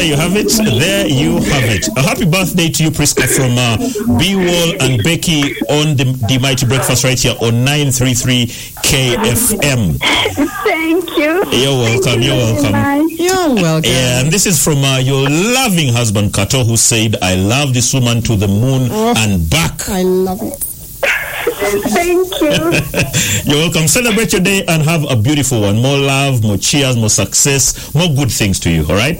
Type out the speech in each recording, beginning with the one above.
you have it. There you have it. A happy birthday to you, Priska, from B-Wall and Becky on the Mighty Breakfast right here on 933 KFM. Thank you. You're welcome. You're welcome. You're welcome. Yeah, and this is from your loving husband, Kato, who said, I love this woman to the moon and back. I love it. Thank you. You're welcome. Celebrate your day and have a beautiful one. More love, more cheers, more success, more good things to you, all right?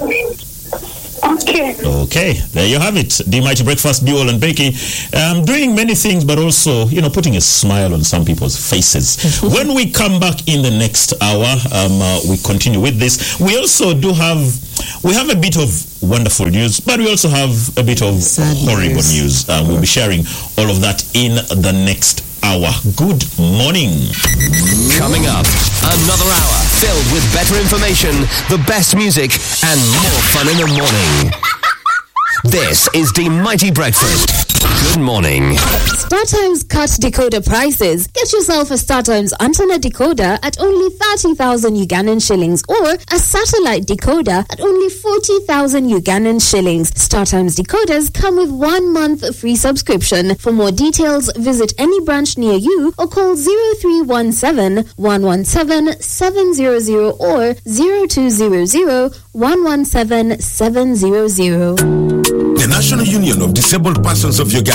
Okay, there you have it. The Mighty Breakfast, B-Wall and Becky, doing many things, but also, putting a smile on some people's faces. When we come back in the next hour, we continue with this. We also we have a bit of wonderful news, but we also have a bit of horrible news. We'll be sharing all of that in the next hour. Good morning. Coming up, another hour filled with better information, the best music, and more fun in the morning. This is the Mighty Breakfast. Good morning. StarTimes cut decoder prices. Get yourself a StarTimes antenna decoder at only 30,000 Ugandan shillings or a satellite decoder at only 40,000 Ugandan shillings. StarTimes decoders come with 1 month free subscription. For more details, visit any branch near you or call 0317 117 700 or 0200 117 700. The National Union of Disabled Persons of Uganda